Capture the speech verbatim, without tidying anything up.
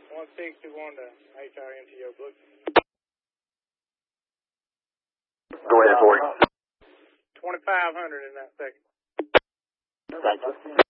one sixty-one to H R N T O book. Go ahead, Corey. twenty-five hundred in that second. Thank you.